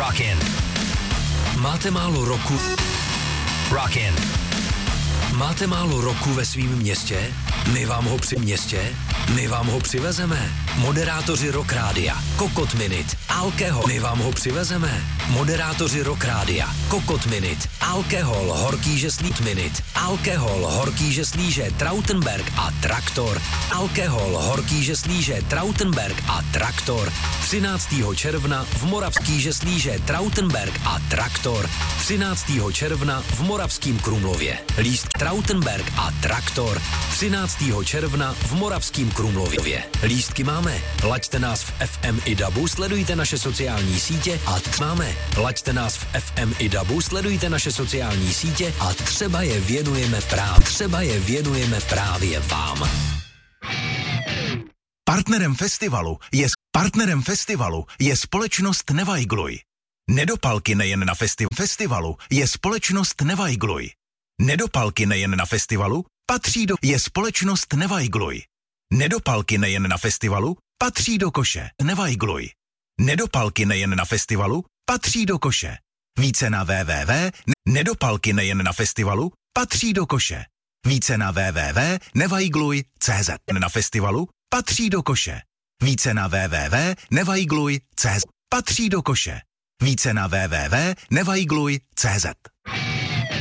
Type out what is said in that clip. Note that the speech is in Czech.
Rockin. Máte málo roku? Rockin. Máte málo roku ve svém městě? My vám ho přivezeme. Moderátoři Rock Rádia, Kokot Minute, Alkohol, my vám ho přivezeme. Moderátoři Rock Rádia, Kokot Minute, Alkohol, Horký žeslík Minute, Alkohol, Horký žeslíže, Trautenberg a Traktor, Alkohol, Horký žeslíže, Trautenberg a Traktor, 13. června v Moravský žeslíže, Trautenberg a Traktor, 13. června v Moravském Krumlově. Líst Trautenberg a Traktor, 13. června v Moravském Krumlově. Lístky máme. Laďte nás v FM i DABu, sledujte naše sociální sítě a laďte nás v FM i DABu, sledujte naše sociální sítě a třeba je věnujeme právě vám. Partnerem festivalu je společnost Nevajgluj. Nedopalky nejen na festivalu je společnost Nevajgluj. Nedopalky nejen na festivalu je společnost Nevajgluj. Nedopalky nejen na festivalu patří do koše. Nevajgluj. Nedopalky nejen na festivalu patří do koše. Více na Nedopalky nejen na festivalu patří do koše. Více na www.nevajgluj.cz. Na festivalu patří do koše. Více na www.nevajgluj.cz. Patří do koše. Více na www.nevajgluj.cz.